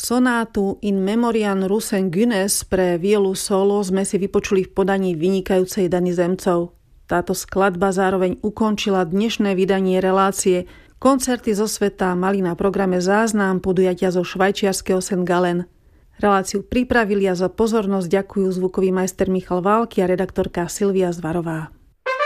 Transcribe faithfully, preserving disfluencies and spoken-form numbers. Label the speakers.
Speaker 1: Sonátu In Memoriam Rusen Günes pre violu solo sme si vypočuli v podaní vynikajúcej Dany Zemcov. Táto skladba zároveň ukončila dnešné vydanie relácie. Koncerty zo sveta mali na programe záznam podujatia zo švajčiarskeho Saint Gallen. Reláciu pripravili a za pozornosť ďakujú zvukový majster Michal Války a redaktorka Silvia Zvarová.